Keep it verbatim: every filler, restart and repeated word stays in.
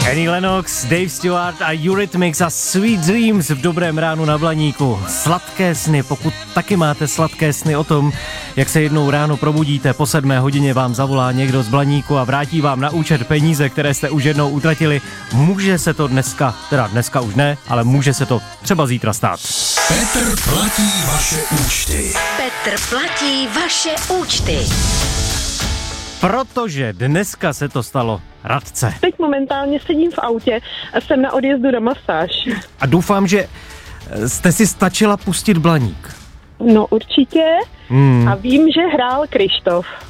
Annie Lennox, Dave Stewart a Eurythmics a Sweet Dreams v Dobrém ránu na Blaníku. Sladké sny, pokud taky máte sladké sny o tom, jak se jednou ráno probudíte, po sedmé hodině vám zavolá někdo z Blaníku a vrátí vám na účet peníze, které jste už jednou utratili, může se to dneska, teda dneska už ne, ale může se to třeba zítra stát. Petr platí vaše účty. Petr platí vaše účty. Protože dneska se to stalo Radce. Teď momentálně sedím v autě a jsem na odjezdu na masáž. A doufám, že jste si stačila pustit Blaník. No určitě. Hmm. A vím, že hrál Krištof.